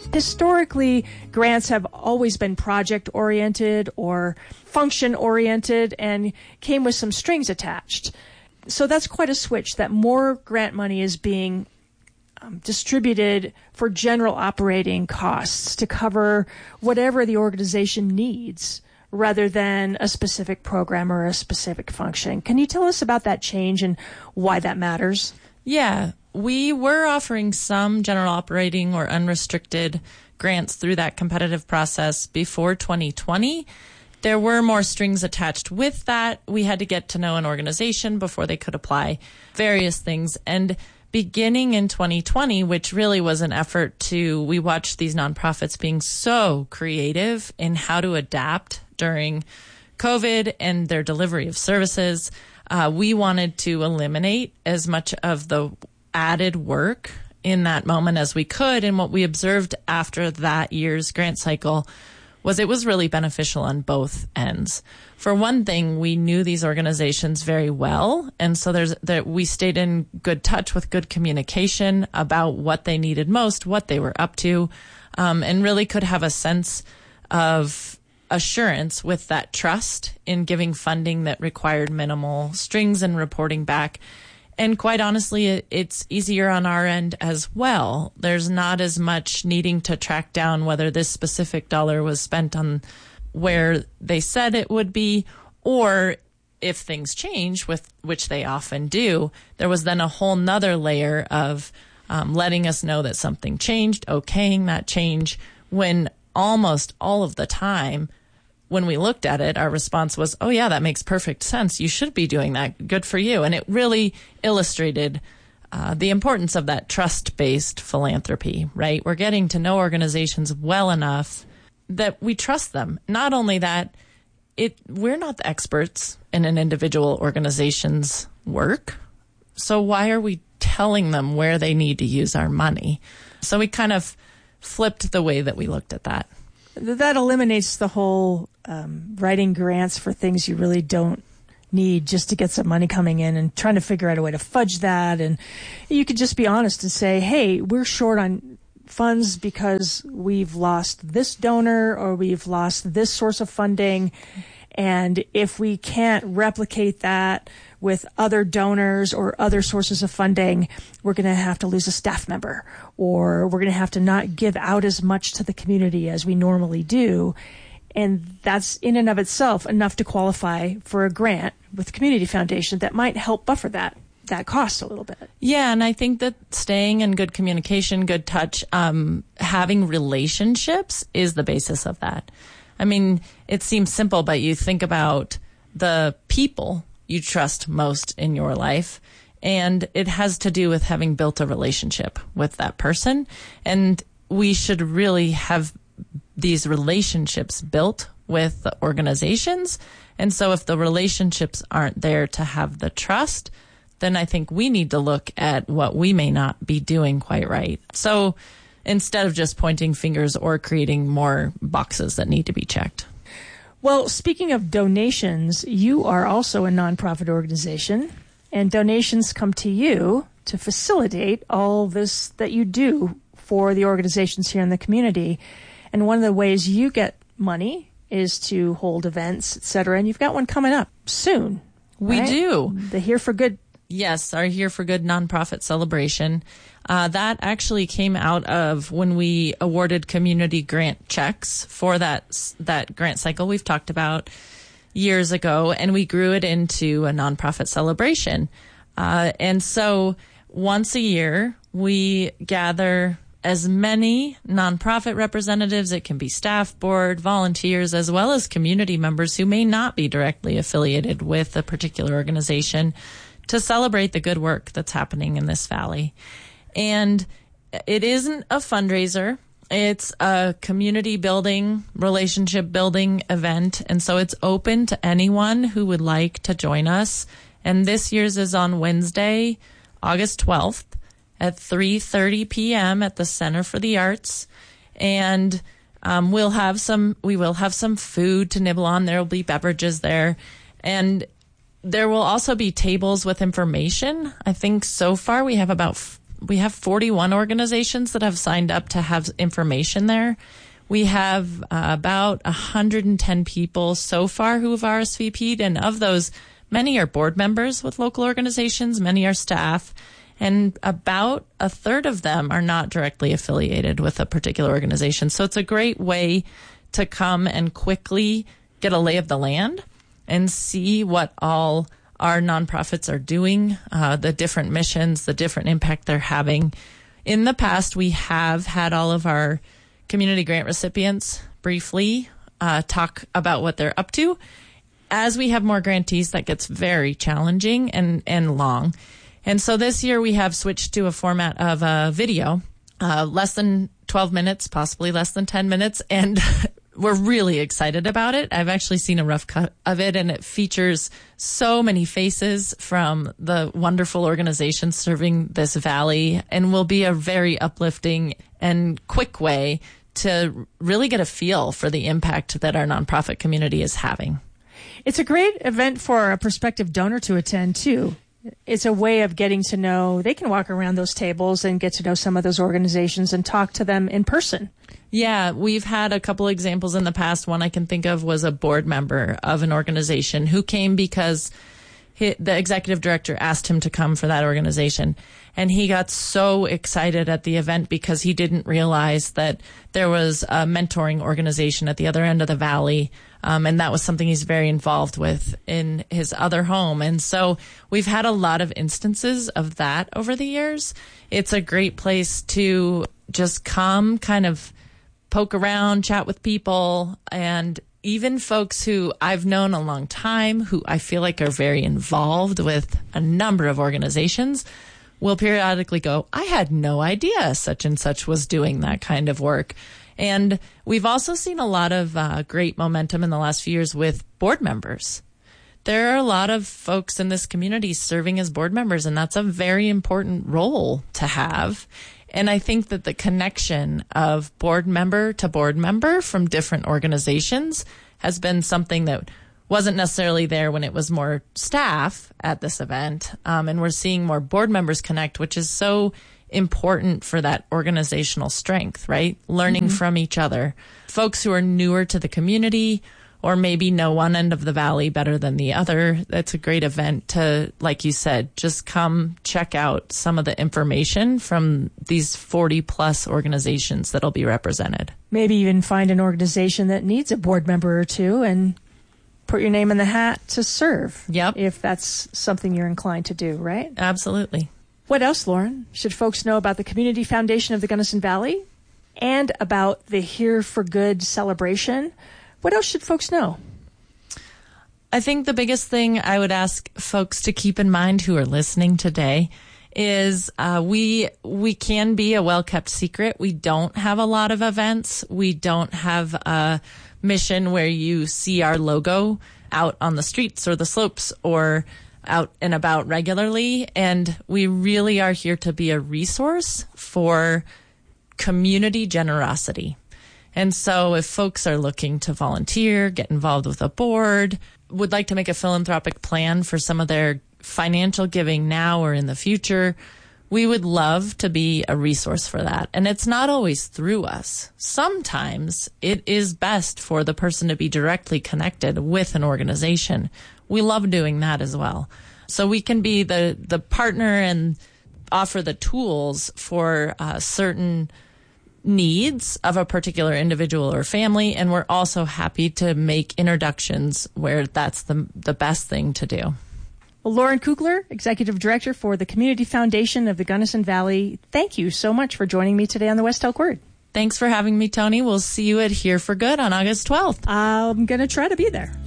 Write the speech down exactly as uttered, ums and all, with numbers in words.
Historically, grants have always been project-oriented or function-oriented and came with some strings attached. So that's quite a switch, that more grant money is being um, distributed for general operating costs to cover whatever the organization needs rather than a specific program or a specific function. Can you tell us about that change and why that matters? Yeah. We were offering some general operating or unrestricted grants through that competitive process before twenty twenty. There were more strings attached with that. We had to get to know an organization before they could apply various things. And beginning in twenty twenty, which really was an effort to, we watched these nonprofits being so creative in how to adapt during COVID and their delivery of services. Uh, we wanted to eliminate as much of the added work in that moment as we could. And what we observed after that year's grant cycle was it was really beneficial on both ends. For one thing, we knew these organizations very well. And so there's that we stayed in good touch with good communication about what they needed most, what they were up to, um, and really could have a sense of assurance with that trust in giving funding that required minimal strings and reporting back. And quite honestly, it's easier on our end as well. There's not as much needing to track down whether this specific dollar was spent on where they said it would be, or if things change, with which they often do, there was then a whole nother layer of um, letting us know that something changed, okaying that change, when almost all of the time, when we looked at it, our response was, oh, yeah, that makes perfect sense. You should be doing that. Good for you. And it really illustrated uh, the importance of that trust-based philanthropy, right? We're getting to know organizations well enough that we trust them. Not only that, it we're not the experts in an individual organization's work. So why are we telling them where they need to use our money? So we kind of flipped the way that we looked at that. That eliminates the whole um, writing grants for things you really don't need just to get some money coming in and trying to figure out a way to fudge that. And you could just be honest and say, hey, we're short on funds because we've lost this donor or we've lost this source of funding. And if we can't replicate that with other donors or other sources of funding, we're going to have to lose a staff member, or we're going to have to not give out as much to the community as we normally do. And that's in and of itself enough to qualify for a grant with the Community Foundation that might help buffer that that cost a little bit. Yeah, and I think that staying in good communication, good touch, um, having relationships is the basis of that. I mean, it seems simple, but you think about the people you trust most in your life, and it has to do with having built a relationship with that person. And we should really have these relationships built with the organizations. And so if the relationships aren't there to have the trust, then I think we need to look at what we may not be doing quite right. So instead of just pointing fingers or creating more boxes that need to be checked. Well, speaking of donations, you are also a nonprofit organization, and donations come to you to facilitate all this that you do for the organizations here in the community. And one of the ways you get money is to hold events, et cetera. And you've got one coming up soon. We right? do. The Here for Good. Yes, our Here for Good nonprofit celebration. Uh, that actually came out of when we awarded community grant checks for that that grant cycle we've talked about years ago, and we grew it into a nonprofit celebration. Uh, and so once a year, we gather as many nonprofit representatives, it can be staff, board, volunteers, as well as community members who may not be directly affiliated with a particular organization, to celebrate the good work that's happening in this valley. And it isn't a fundraiser. It's a community building, relationship building event. And so it's open to anyone who would like to join us. And this year's is on Wednesday, August twelfth at three thirty p.m. at the Center for the Arts. And um, we'll have some, we will have some food to nibble on. There will be beverages there. And there will also be tables with information. I think so far we have about we have forty-one organizations that have signed up to have information there. We have uh, about one hundred ten people so far who have R S V P'd, and of those, many are board members with local organizations, many are staff, and about a third of them are not directly affiliated with a particular organization. So it's a great way to come and quickly get a lay of the land and see what all our nonprofits are doing, uh, the different missions, the different impact they're having. In the past, we have had all of our community grant recipients briefly uh, talk about what they're up to. As we have more grantees, that gets very challenging and, and long. And so this year we have switched to a format of a video, uh, less than twelve minutes, possibly less than ten minutes. And we're really excited about it. I've actually seen a rough cut of it, and it features so many faces from the wonderful organizations serving this valley, and will be a very uplifting and quick way to really get a feel for the impact that our nonprofit community is having. It's a great event for a prospective donor to attend, too. It's a way of getting to know, they can walk around those tables and get to know some of those organizations and talk to them in person. Yeah, we've had a couple examples in the past. One I can think of was a board member of an organization who came because he, the executive director asked him to come for that organization. And he got so excited at the event because he didn't realize that there was a mentoring organization at the other end of the valley. Um, and that was something he's very involved with in his other home. And so we've had a lot of instances of that over the years. It's a great place to just come, kind of poke around, chat with people, and even folks who I've known a long time, who I feel like are very involved with a number of organizations, will periodically go, I had no idea such and such was doing that kind of work. And we've also seen a lot of uh, great momentum in the last few years with board members. There are a lot of folks in this community serving as board members, and that's a very important role to have. And I think that the connection of board member to board member from different organizations has been something that wasn't necessarily there when it was more staff at this event. Um, and we're seeing more board members connect, which is so important for that organizational strength, right? Learning mm-hmm. from each other. Folks who are newer to the community or maybe know one end of the valley better than the other. That's a great event to, like you said, just come check out some of the information from these forty plus organizations that'll be represented. Maybe even find an organization that needs a board member or two and put your name in the hat to serve. Yep. If that's something you're inclined to do, right? Absolutely. What else, Lauren, should folks know about the Community Foundation of the Gunnison Valley and about the Here for Good celebration? What else should folks know? I think the biggest thing I would ask folks to keep in mind who are listening today is uh, we we can be a well-kept secret. We don't have a lot of events. We don't have a mission where you see our logo out on the streets or the slopes or out and about regularly. And we really are here to be a resource for community generosity. And so if folks are looking to volunteer, get involved with a board, would like to make a philanthropic plan for some of their financial giving now or in the future, we would love to be a resource for that. And it's not always through us. Sometimes it is best for the person to be directly connected with an organization. We love doing that as well. So we can be the, the partner and offer the tools for uh, certain needs of a particular individual or family, and we're also happy to make introductions where that's the the best thing to do. Well, Lauren Kugler, Executive Director for the Community Foundation of the Gunnison Valley, thank you so much for joining me today on the West Elk Word. Thanks for having me, Tony. We'll see you at Here for Good on August twelfth. I'm going to try to be there.